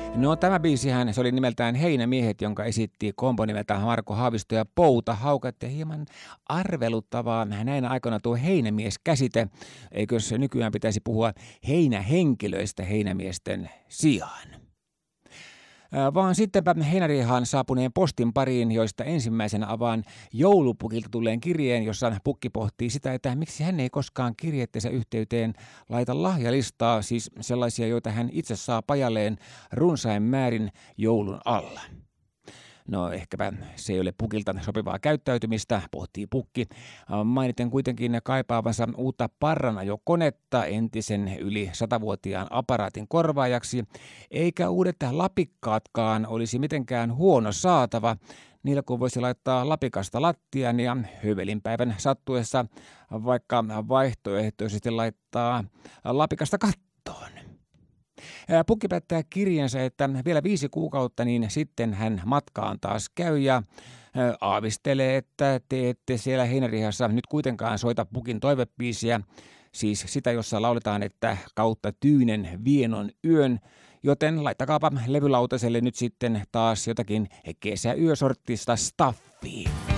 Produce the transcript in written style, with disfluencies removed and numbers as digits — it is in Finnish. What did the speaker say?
No tämä biisihän, se oli nimeltään Heinämiehet, jonka esitti kompo nimeltä Marko Haavisto ja Pouta Haukat ja hieman arveluttavaa näinä aikoina tuo heinämies-käsite. Eikö se nykyään pitäisi puhua heinähenkilöistä heinämiesten sijaan? Vaan sittenpä heinäriihaan saapuneen postin pariin, joista ensimmäisenä avaan joulupukilta tulleen kirjeen, jossa pukki pohtii sitä, että miksi hän ei koskaan kirjeettensä yhteyteen laita lahjalistaa, siis sellaisia, joita hän itse saa pajalleen runsain määrin joulun alla. No ehkäpä se ei ole pukilta sopivaa käyttäytymistä, pohtii pukki. Mainiten kuitenkin kaipaavansa uutta parranajokonetta entisen yli 100-vuotiaan aparaatin korvaajaksi, eikä uudet lapikkaatkaan olisi mitenkään huono saatava. Niillä kun voisi laittaa lapikasta lattian ja hövelinpäivän sattuessa vaikka vaihtoehtoisesti laittaa lapikasta kattoon. Pukki päättää kirjansa, että vielä 5 kuukautta, niin sitten hän matkaan taas käy ja aavistelee, että te ette siellä heinärihassa nyt kuitenkaan soita pukin toivebiisiä, siis sitä, jossa lauletaan, että kautta tyynen vienon yön, joten laittakaapa levylautaselle nyt sitten taas jotakin kesäyösorttista staffia.